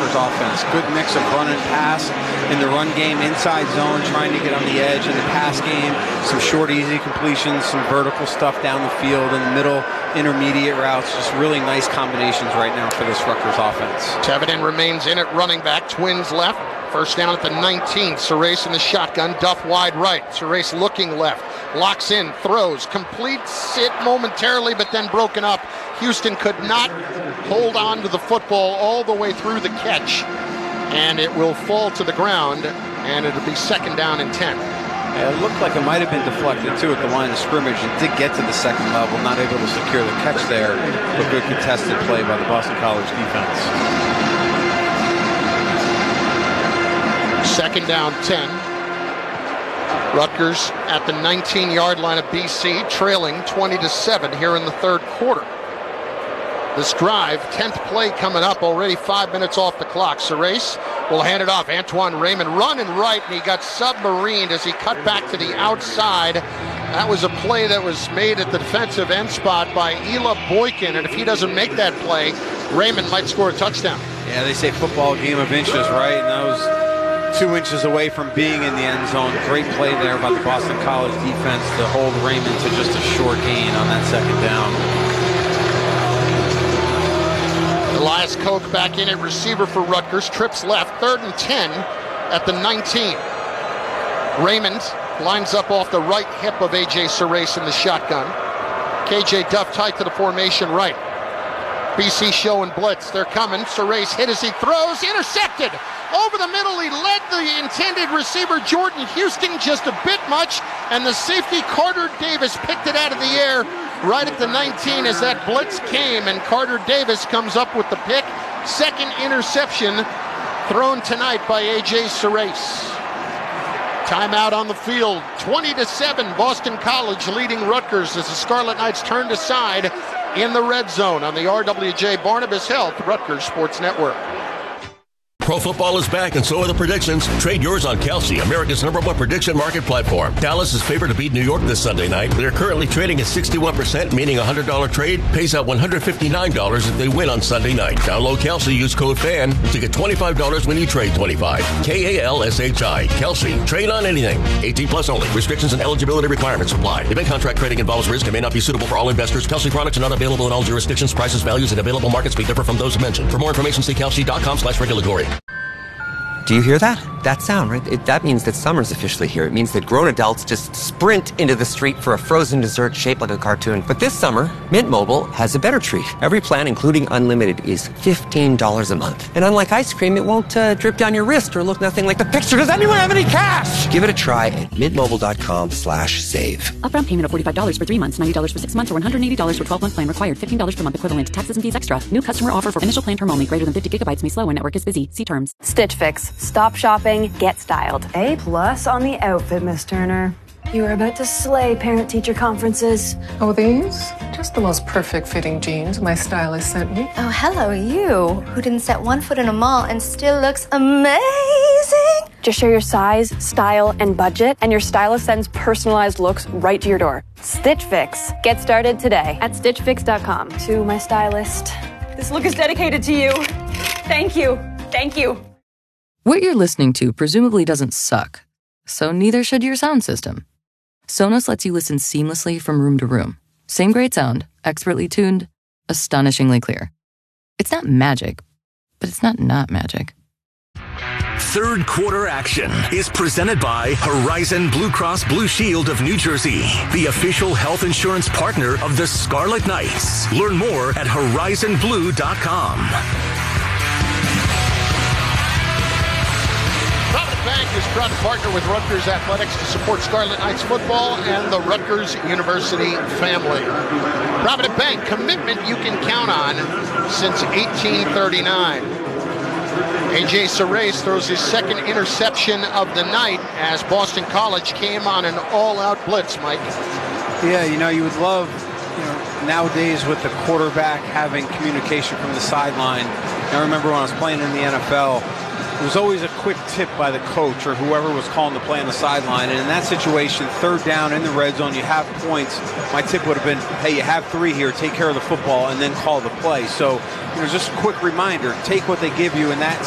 Rutgers offense. Good mix of run and pass in the run game, inside zone, trying to get on the edge. In the pass game, some short, easy completions, some vertical stuff down the field, in the middle, intermediate routes. Just really nice combinations right now for this Rutgers offense. Teveden remains in at running back. Twins left. First down at the 19th. Surace in the shotgun. Duff wide right. Surace looking left. Locks in. Throws. Completes it momentarily, but then broken up. Houston could not hold on to the football all the way through the catch. And it will fall to the ground. And it'll be second down and 10. Yeah, it looked like it might have been deflected, too, at the line of scrimmage. It did get to the second level. Not able to secure the catch there. But good contested play by the Boston College defense. Second down 10. Rutgers at the 19-yard line of BC, trailing 20-7 here in the third quarter. This drive, 10th play coming up, already 5 minutes off the clock. Surace will hand it off. Antoine Raymond running right, and he got submarined as he cut back to the outside. That was a play that was made at the defensive end spot by Ela Boykin, and if he doesn't make that play, Raymond might score a touchdown. Yeah, they say football, a game of inches, right? And that was 2 inches away from being in the end zone. Great play there by the Boston College defense to hold Raymond to just a short gain on that second down. Elias Koch back in at receiver for Rutgers. Trips left. 3rd and 10 at the 19. Raymond lines up off the right hip of A.J. Surace in the shotgun. K.J. Duff tight to the formation right. BC showing blitz. They're coming. Surace hit as he throws. Intercepted. Over the middle, he led the intended receiver, Jordan Houston, just a bit much, and the safety, Carter Davis, picked it out of the air right at the 19 as that blitz came, and Carter Davis comes up with the pick. Second interception thrown tonight by A.J. Surace. Timeout on the field. 20-7, Boston College leading Rutgers as the Scarlet Knights turned aside in the red zone on the RWJ Barnabas Health Rutgers Sports Network. Pro football is back, and so are the predictions. Trade yours on Kalshi, America's #1 prediction market platform. Dallas is favored to beat New York this Sunday night. They're currently trading at 61%, meaning a $100 trade pays out $159 if they win on Sunday night. Download Kalshi, use code FAN to get $25 when you trade 25. Kalshi. Kalshi. Trade on anything. 18 plus only. Restrictions and eligibility requirements apply. Event contract trading involves risk and may not be suitable for all investors. Kalshi products are not available in all jurisdictions. Prices, values, and available markets may differ from those mentioned. For more information, see kalshi.com/regulatory. Do you hear that? That sound, right? That means that summer's officially here. It means that grown adults just sprint into the street for a frozen dessert shaped like a cartoon. But this summer, Mint Mobile has a better treat. Every plan, including unlimited, is $15 a month. And unlike ice cream, it won't drip down your wrist or look nothing like the picture. Does anyone have any cash? Give it a try at mintmobile.com/save. Upfront payment of $45 for 3 months, $90 for 6 months, or $180 for 12-month plan required. $15 per month equivalent. Taxes and fees extra. New customer offer for initial plan term only. Greater than 50 gigabytes may slow when network is busy. See terms. Stitch Fix. Stop shopping, get styled. A+ on the outfit, Miss Turner. You are about to slay parent-teacher conferences. Oh, these? Just the most perfect fitting jeans my stylist sent me. Oh, hello, you, who didn't set one foot in a mall and still looks amazing. Just share your size, style, and budget, and your stylist sends personalized looks right to your door. Stitch Fix. Get started today at stitchfix.com. To my stylist. This look is dedicated to you. Thank you. Thank you. What you're listening to presumably doesn't suck, so neither should your sound system. Sonos lets you listen seamlessly from room to room. Same great sound, expertly tuned, astonishingly clear. It's not magic, but it's not magic. Third quarter action is presented by Horizon Blue Cross Blue Shield of New Jersey, the official health insurance partner of the Scarlet Knights. Learn more at horizonblue.com. Bank is proud to partner with Rutgers Athletics to support Scarlet Knights football and the Rutgers University family. Provident Bank, commitment you can count on since 1839. A.J. Surace throws his second interception of the night as Boston College came on an all-out blitz, Mike. Yeah, you would love, nowadays with the quarterback having communication from the sideline. I remember when I was playing in the NFL, it was always a quick tip by the coach or whoever was calling the play on the sideline. And in that situation, third down in the red zone, you have points. My tip would have been, hey, you have 3 here, take care of the football, and then call the play. So, just a quick reminder, take what they give you in that